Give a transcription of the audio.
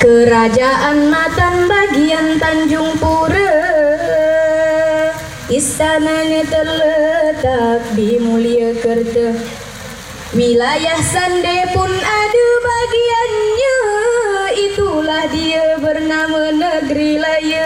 Kerajaan Matan bagian Tanjung Pura, istananya terletak di Mulyakerta. Wilayah Sande pun ada bagiannya, itulah dia bernama Negeri Laya.